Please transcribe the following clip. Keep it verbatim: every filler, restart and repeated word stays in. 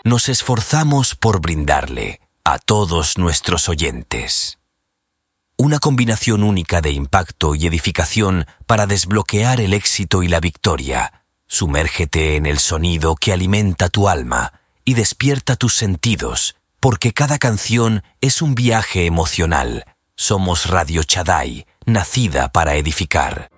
nos esforzamos por brindarle a todos nuestros oyentes. Una combinación única de impacto y edificación para desbloquear el éxito y la victoria. Sumérgete en el sonido que alimenta tu alma y despierta tus sentidos, porque cada canción es un viaje emocional. Somos Radio Shaddai, nacida para edificar.